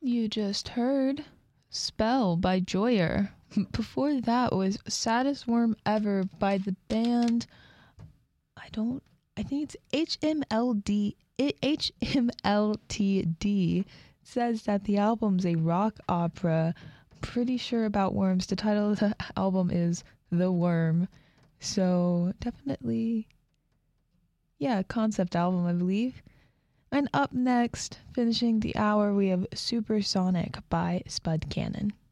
You just heard Spell by Joyer. Before that was Saddest Worm Ever by the band. I think it's HMLTD. It says that the album's a rock opera. Pretty sure about worms. The title of the album is The Worm. So definitely, yeah, concept album, I believe. And up next, finishing the hour, we have Supersonic by Spud Cannon.